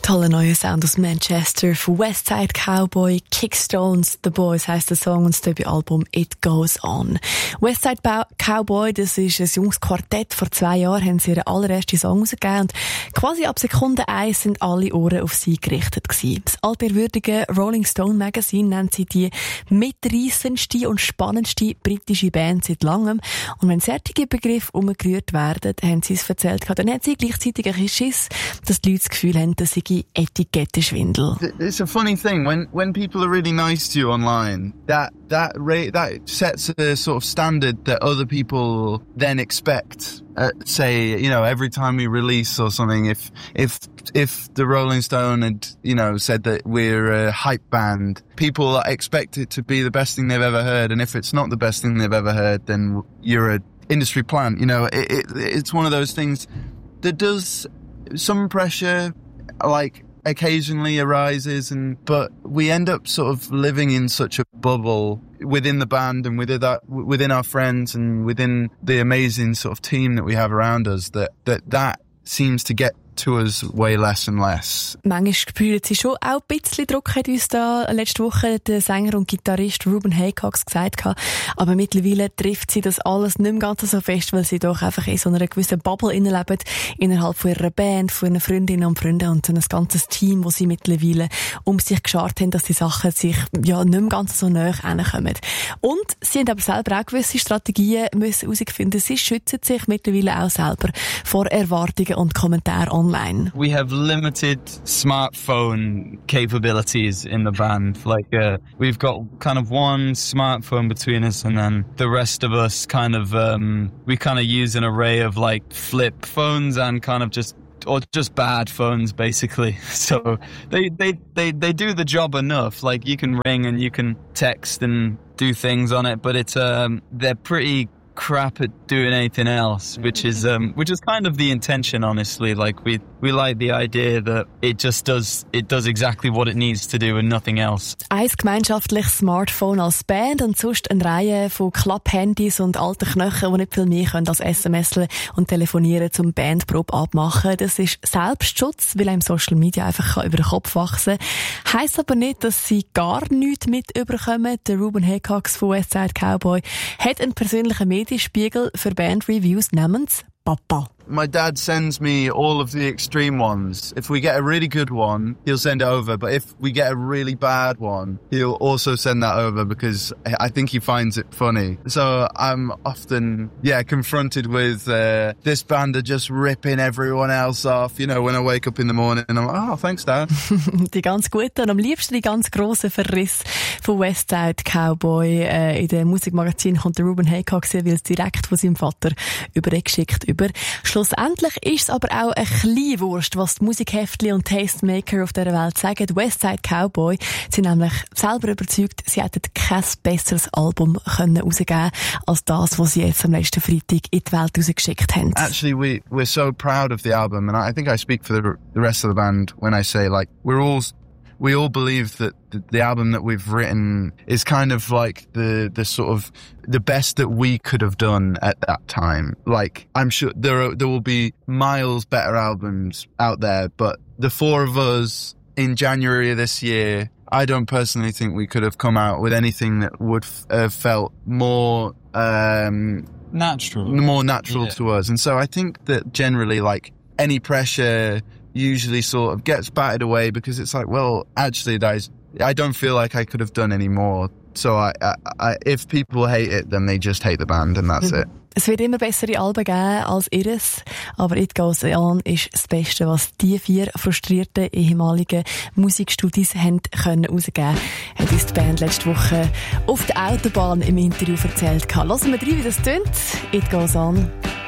Toller neuer Sound aus Manchester von Westside Cowboy, Kickstones, The Boys heisst der Song und das Debütalbum It Goes On. Westside Cowboy, das ist ein junges Quartett. Vor 2 Jahren haben sie ihren allerersten Song rausgegeben und quasi ab Sekunde 1 sind alle Ohren auf sie gerichtet gewesen. Das altehrwürdige Rolling Stone Magazine nennt sie die mitreissendste und spannendste britische Band seit langem. Und wenn solche Begriffe umgerührt werden, haben sie es erzählt, dann haben sie gleichzeitig ein bisschen Schiss, dass die Leute das Gefühl haben, dass sie Etikettenschwindel. It's a funny thing when people are really nice to you online, that sets a sort of standard that other people then expect. Say, you know, every time we release or something, if the Rolling Stone had, you know, said that we're a hype band, people expect it to be the best thing they've ever heard, and if it's not the best thing they've ever heard, then you're a industry plant. You know, it's one of those things that does some pressure, like, occasionally arises, but we end up sort of living in such a bubble within the band and within our friends and within the amazing sort of team that we have around us that seems to get to us way less and less. Manchmal spüren sie schon auch ein bisschen Druck, hat uns da letzte Woche der Sänger und Gitarrist Ruben Haycox gesagt. Aber mittlerweile trifft sie das alles nicht mehr ganz so fest, weil sie doch einfach in so einer gewissen Bubble leben, innerhalb von ihrer Band, von ihren Freundinnen und Freunden und so ein ganzes Team, wo sie mittlerweile um sich geschart haben, dass die Sachen sich ja nicht mehr ganz so nahe hinkommen. Und sie haben aber selber auch gewisse Strategien müssen herausfinden. Sie schützen sich mittlerweile auch selber vor Erwartungen und Kommentaren online. We have limited smartphone capabilities in the band. Like, we've got kind of one smartphone between us, and then the rest of us kind of, we kind of use an array of like flip phones and kind of just bad phones, basically. So they do the job enough. Like, you can ring and you can text and do things on it, but it's they're pretty crap at doing anything else, which is kind of the intention, honestly. Like, we like the idea that it does exactly what it needs to do and nothing else. Ein gemeinschaftliches Smartphone als Band und sonst eine Reihe von Klapphandys und alten Knöcheln, die nicht viel mehr können als SMS'en und telefonieren zum Bandprobe abmachen. Das ist Selbstschutz, weil einem Social Media einfach über den Kopf wachsen kann. Heisst aber nicht, dass sie gar nichts mit überkommen. Der Ruben Haycox von Westside Cowboy hat einen persönlichen Medienspiegel für Bandreviews namens Papa. My dad sends me all of the extreme ones. If we get a really good one, he'll send it over. But if we get a really bad one, he'll also send that over because I think he finds it funny. So I'm often, confronted with this band are just ripping everyone else off. You know, when I wake up in the morning and I'm like, oh, thanks, Dad. Die ganz guten und am liebsten die ganz grossen Verriss von Westside Cowboy. In dem Musikmagazin kommt der Ruben Haycox jeweils direkt von seinem Vater übergeschickt über. Schlussendlich ist es aber auch ein bisschen Wurst, was die Musikheftli und Tastemaker auf dieser Welt sagen. Westside Cowboy sind nämlich selber überzeugt, sie hätten kein besseres Album rausgeben können als das, was sie jetzt am letzten Freitag in die Welt rausgeschickt haben. Actually, we're so proud of the album, and I think I speak for the rest of the band when I say, like, we all believe that the album that we've written is kind of like the sort of the best that we could have done at that time. Like, I'm sure there will be miles better albums out there, but the four of us in January of this year, I don't personally think we could have come out with anything that would have felt more natural to us. And so I think that generally, like, any pressure usually sort of gets batted away because it's like, well, actually, I don't feel like I could have done any more. So I if people hate it, then they just hate the band and that's it. Es wird immer bessere Alben geben als ihres, aber It Goes On ist das Beste, was die 4 frustrierten ehemaligen Musikstudis haben können rausgeben, hat uns die Band letzte Woche auf der Autobahn im Interview erzählt. Hören wir rein, wie das tönt. It Goes On.